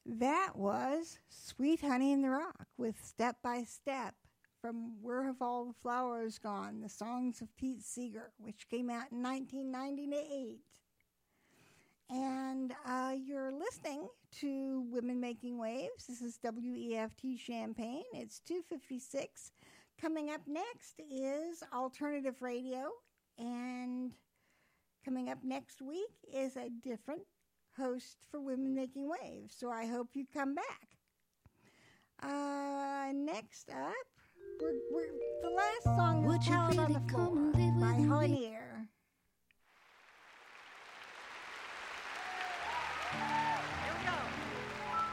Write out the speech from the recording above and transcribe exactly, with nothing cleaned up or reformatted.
That was Sweet Honey in the Rock with Step by Step from Where Have All the Flowers Gone, the songs of Pete Seeger, which came out in nineteen ninety-eight. And uh, you're listening to Women Making Waves. This is W E F T Champaign. It's two fifty-six. Coming up next is Alternative Radio. And coming up next week is a different host for Women Making Waves. So I hope you come back. Uh, next up, we're, we're, the last song is Child on the Floor by Holiday.